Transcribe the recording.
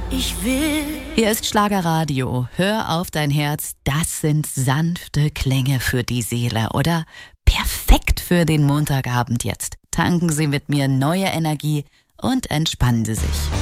Ich will. Hier ist Schlagerradio. Hör auf dein Herz. Das sind sanfte Klänge für die Seele, oder? Perfekt für den Montagabend jetzt. Tanken Sie mit mir neue Energie und entspannen Sie sich.